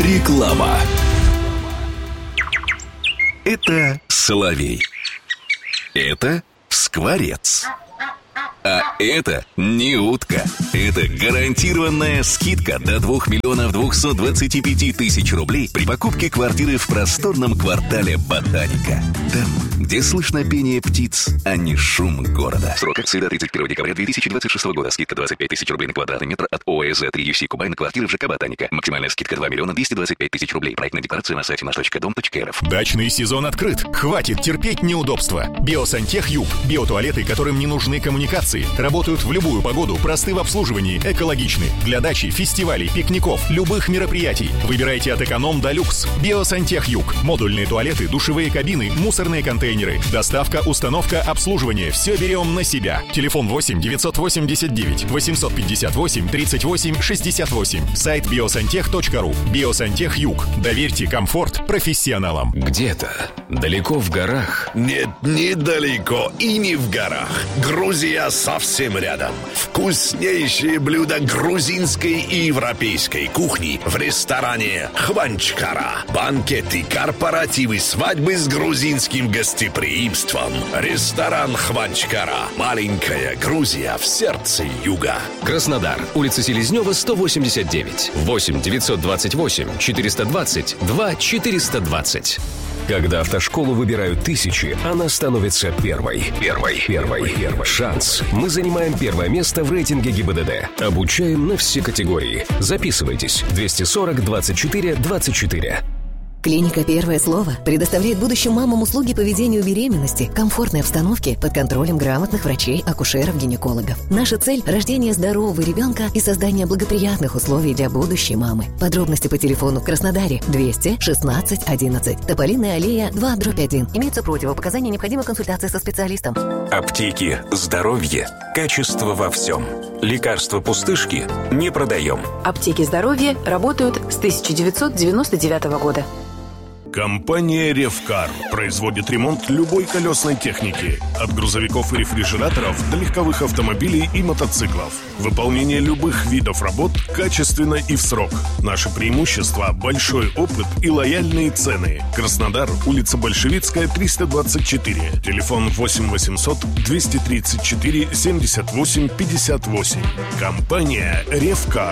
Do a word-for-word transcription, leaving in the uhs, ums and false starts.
Реклама. Это соловей. Это скворец. А это не утка. Это гарантированная скидка до двух миллионов двухсот двадцати пяти тысяч рублей при покупке квартиры в просторном квартале Ботаника. Там, где слышно пение птиц, а не шум города. Срок акции до тридцать первого декабря две тысячи двадцать шестого года. Скидка двадцать пять тысяч рублей на квадратный метр от ОАЭЗ три ю си Кубань на квартиры в ЖК Ботаника. Максимальная скидка два миллиона двести двадцать пять тысяч рублей. Проектная декларация на сайте наш точка дом точка эр эф. Дачный сезон открыт. Хватит терпеть неудобства. Биосантех Юг. Биотуалеты, которым не нужны коммуникации. Работают в любую погоду, просты в обслуживании, экологичны. Для дачи, фестивалей, пикников, любых мероприятий. Выбирайте от Эконом до Люкс. Биосантех Юг. Модульные туалеты, душевые кабины, мусорные контейнеры. Доставка, установка, обслуживание. Все берем на себя. Телефон восемь девятьсот восемьдесят девять восемьсот пятьдесят восемь тридцать восемь шестьдесят восемь. Сайт биосантех точка ру. Биосантех Юг. Доверьте комфорт профессионалам. Где-то далеко в горах. Нет, недалеко и не в горах. Грузия совсем рядом. Вкуснейшие блюда грузинской и европейской кухни в ресторане Хванчкара. Банкеты, корпоративы, свадьбы с грузинским гостеприимством. Ресторан Хванчкара. Маленькая Грузия в сердце юга. Краснодар. Улица Селезнева, сто восемьдесят девять. восемь девятьсот двадцать восемь четыреста двадцать два четыреста двадцать. Когда автошколу выбирают тысячи, она становится первой. Первой. Первой. Первой. Шанс. Мы занимаем первое место в рейтинге ГИБДД. Обучаем на все категории. Записывайтесь. двести сорок двадцать четыре двадцать четыре. Клиника «Первое слово» предоставляет будущим мамам услуги по ведению беременности, комфортной обстановке под контролем грамотных врачей, акушеров, гинекологов. Наша цель – рождение здорового ребенка и создание благоприятных условий для будущей мамы. Подробности по телефону в Краснодаре двести шестнадцать одиннадцать. Тополиная аллея два дробь один. Имеются противопоказания, необходима консультация со специалистом. Аптеки, здоровье, качество во всем. Лекарства пустышки не продаем. Аптеки здоровья работают с тысяча девятьсот девяносто девятого года. Компания «Ревкар» производит ремонт любой колесной техники. От грузовиков и рефрижераторов до легковых автомобилей и мотоциклов. Выполнение любых видов работ качественно и в срок. Наше преимущество – большой опыт и лояльные цены. Краснодар, улица Большевицкая, триста двадцать четыре. Телефон восемь восемьсот двести тридцать четыре семьдесят восемь пятьдесят восемь. Компания «Ревкар».